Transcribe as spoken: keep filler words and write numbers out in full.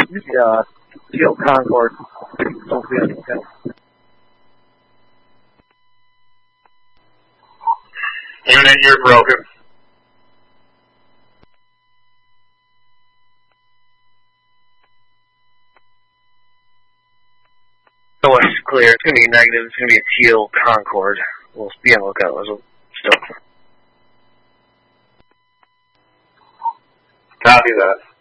the uh, Teal Concorde. Hopefully that's okay. Unit, you're broken. So what's clear? It's going to be negative. It's going to be a Teal Concorde. We'll be on the lookout as well. Still. Copy that.